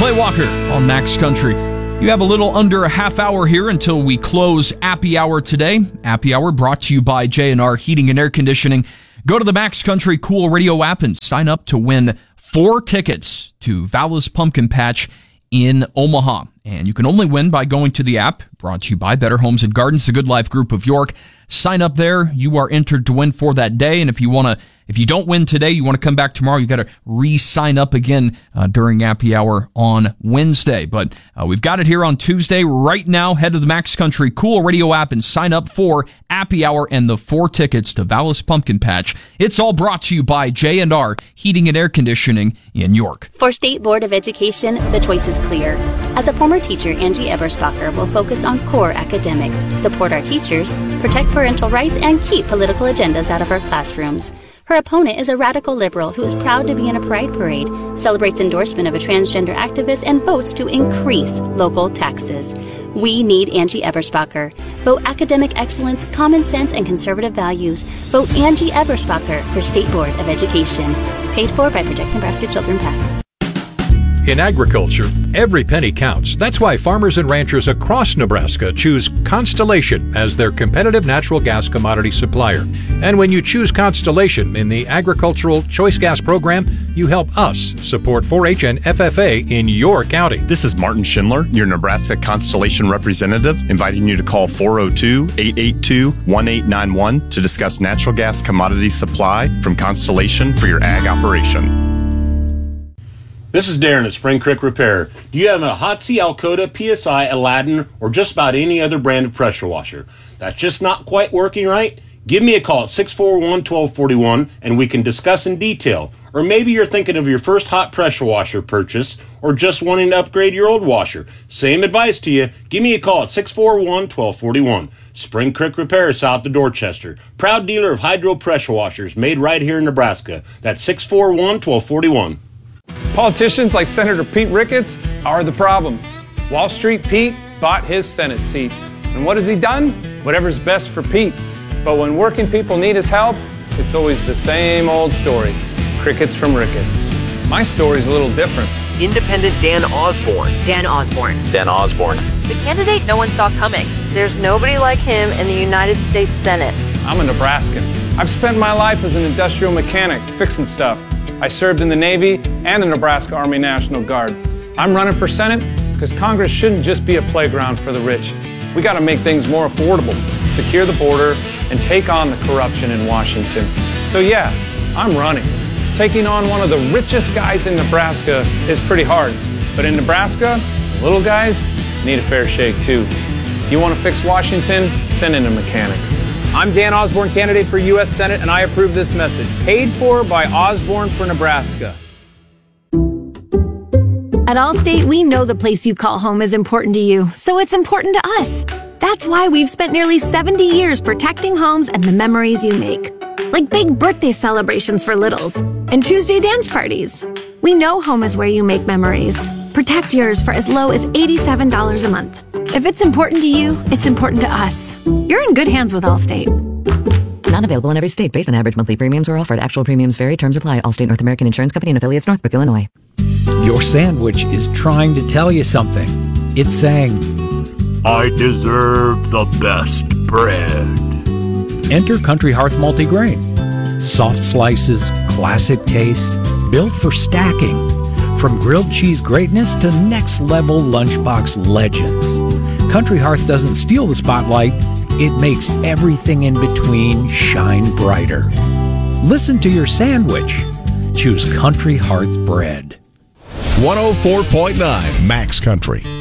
Clay Walker on Max Country. You have a little under a half hour here until we close Appy Hour today. Appy Hour brought to you by J&R Heating and Air Conditioning. Go to the Max Country Cool Radio app and sign up to win 4 tickets to Vala's Pumpkin Patch in Omaha. And you can only win by going to the app. Brought to you by Better Homes and Gardens, the Good Life Group of York. Sign up there. You are entered to win for that day. And if you don't win today, you want to come back tomorrow, you got to re-sign up again during Appy Hour on Wednesday. But we've got it here on Tuesday. Right now, head to the Max Country Cool Radio app and sign up for Appy Hour and the 4 tickets to Vala's Pumpkin Patch. It's all brought to you by J&R Heating and Air Conditioning in York. For State Board of Education, the choice is clear. As a former teacher, Angie Eberspacher will focus on core academics, support our teachers, protect parental rights, and keep political agendas out of our classrooms. Her opponent is a radical liberal who is proud to be in a pride parade, celebrates endorsement of a transgender activist, and votes to increase local taxes. We need Angie Eberspacher. Vote academic excellence, common sense, and conservative values. Vote Angie Eberspacher for State Board of Education. Paid for by Protect Nebraska Children PAC. In agriculture, every penny counts. That's why farmers and ranchers across Nebraska choose Constellation as their competitive natural gas commodity supplier. And when you choose Constellation in the Agricultural Choice Gas Program, you help us support 4-H and FFA in your county. This is Martin Schindler, your Nebraska Constellation representative, inviting you to call 402-882-1891 to discuss natural gas commodity supply from Constellation for your ag operation. This is Darren at Spring Creek Repair. Do you have a Hotsy, Alcoda, PSI, Aladdin, or just about any other brand of pressure washer that's just not quite working right? Give me a call at 641-1241 and we can discuss in detail. Or maybe you're thinking of your first hot pressure washer purchase or just wanting to upgrade your old washer. Same advice to you. Give me a call at 641-1241. Spring Creek Repair, south of Dorchester. Proud dealer of hydro pressure washers made right here in Nebraska. That's 641-1241. Politicians like Senator Pete Ricketts are the problem. Wall Street Pete bought his Senate seat. And what has he done? Whatever's best for Pete. But when working people need his help, it's always the same old story. Crickets from Ricketts. My story's a little different. Independent Dan Osborne. Dan Osborne. Dan Osborne. The candidate no one saw coming. There's nobody like him in the United States Senate. I'm a Nebraskan. I've spent my life as an industrial mechanic, fixing stuff. I served in the Navy and the Nebraska Army National Guard. I'm running for Senate because Congress shouldn't just be a playground for the rich. We got to make things more affordable, secure the border, and take on the corruption in Washington. So yeah, I'm running. Taking on one of the richest guys in Nebraska is pretty hard. But in Nebraska, the little guys need a fair shake too. If you want to fix Washington, send in a mechanic. I'm Dan Osborne, candidate for U.S. Senate, and I approve this message. Paid for by Osborne for Nebraska. At Allstate, we know the place you call home is important to you, so it's important to us. That's why we've spent nearly 70 years protecting homes and the memories you make. Like big birthday celebrations for littles and Tuesday dance parties. We know home is where you make memories. Protect yours for as low as $87 a month. If it's important to you, it's important to us. You're in good hands with Allstate. Not available in every state based on average monthly premiums or offered. Actual premiums vary. Terms apply. Allstate North American Insurance Company and affiliates, Northbrook, Illinois. Your sandwich is trying to tell you something. It's saying, I deserve the best bread. Enter Country Hearth Multigrain. Soft slices, classic taste, built for stacking. From grilled cheese greatness to next-level lunchbox legends. Country Hearth doesn't steal the spotlight. It makes everything in between shine brighter. Listen to your sandwich. Choose Country Hearth bread. 104.9 Max Country.